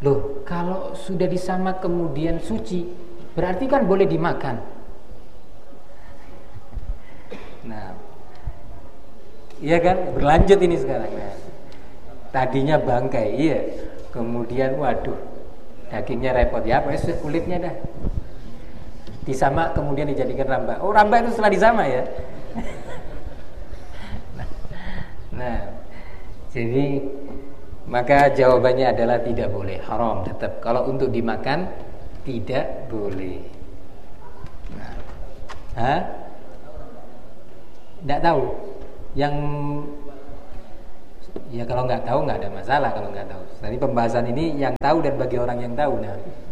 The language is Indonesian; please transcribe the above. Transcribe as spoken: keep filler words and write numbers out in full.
Loh, kalau sudah disamak kemudian suci, berarti kan boleh dimakan. Nah, iya kan, berlanjut ini sekarang. Nah, tadinya bangkai, iya. Kemudian, waduh, dagingnya repot ya, apa ya, kulitnya dah. Disamak kemudian dijadikan ramba. Oh, ramba itu setelah disama ya. nah, nah, jadi maka jawabannya adalah tidak boleh, haram tetap. Kalau untuk dimakan tidak boleh. Nah, hah? Tidak tahu. Yang ya kalau nggak tahu nggak ada masalah kalau nggak tahu. Tadi pembahasan ini yang tahu dan bagi orang yang tahu. Nah,